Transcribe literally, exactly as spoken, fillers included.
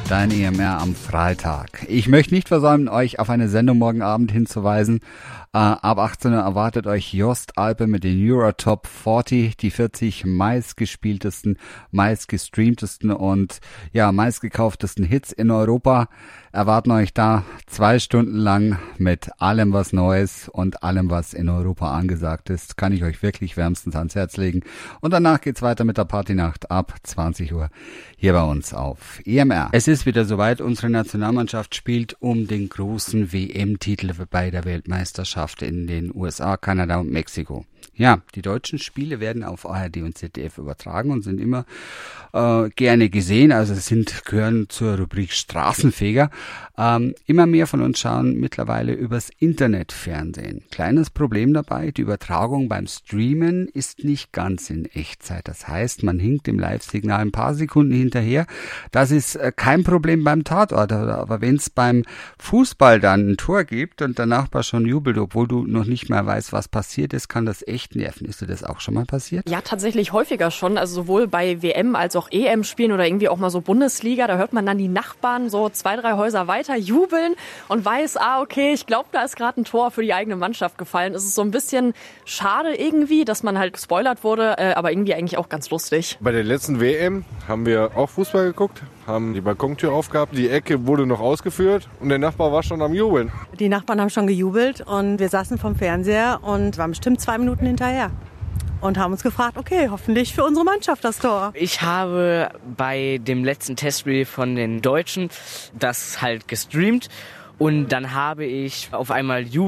Dein E M R am Freitag. Ich möchte nicht versäumen, euch auf eine Sendung morgen Abend hinzuweisen. Äh, ab achtzehn Uhr erwartet euch Jost Alpe mit den Eurotop vierzig, die vierzig meistgespieltesten, meistgestreamtesten und ja meistgekauftesten Hits in Europa. Erwarten euch da zwei Stunden lang mit allem, was Neues und allem, was in Europa angesagt ist. Kann ich euch wirklich wärmstens ans Herz legen. Und danach geht's weiter mit der Partynacht ab zwanzig Uhr hier bei uns auf E M R. Es ist wieder soweit. Unsere Nationalmannschaft spielt um den großen W M-Titel bei der Weltmeisterschaft in den U S A, Kanada und Mexiko. Ja, die deutschen Spiele werden auf A R D und Z D F übertragen und sind immer äh, gerne gesehen. Also sind gehören zur Rubrik Straßenfeger. Ähm, immer mehr von uns schauen mittlerweile übers Internet Fernsehen. Kleines Problem dabei, die Übertragung beim Streamen ist nicht ganz in Echtzeit. Das heißt, man hinkt im Live-Signal ein paar Sekunden hinterher. Das ist äh, kein Problem beim Tatort. Aber wenn es beim Fußball dann ein Tor gibt und der Nachbar schon jubelt, obwohl du noch nicht mehr weißt, was passiert ist, kann das echt nerven. Ist dir das auch schon mal passiert? Ja, tatsächlich häufiger schon. Also sowohl bei W M als auch E M-Spielen oder irgendwie auch mal so Bundesliga. Da hört man dann die Nachbarn so zwei, drei Häuser weiter jubeln und weiß, ah, okay, ich glaube, da ist gerade ein Tor für die eigene Mannschaft gefallen. Es ist so ein bisschen schade irgendwie, dass man halt gespoilert wurde, äh, aber irgendwie eigentlich auch ganz lustig. Bei der letzten W M haben wir auch Fußball geguckt, haben die Balkontür aufgehabt, die Ecke wurde noch ausgeführt und der Nachbar war schon am Jubeln. Die Nachbarn haben schon gejubelt und wir saßen vom Fernseher und waren bestimmt zwei Minuten hinterher. Und haben uns gefragt, okay, hoffentlich für unsere Mannschaft das Tor. Ich habe bei dem letzten Testspiel von den Deutschen das halt gestreamt und dann habe ich auf einmal Jubel